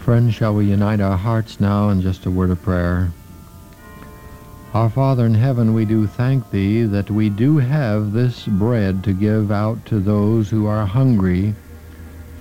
Friends, shall we unite our hearts now in just a word of prayer? Our Father in heaven, we do thank Thee that we do have this bread to give out to those who are hungry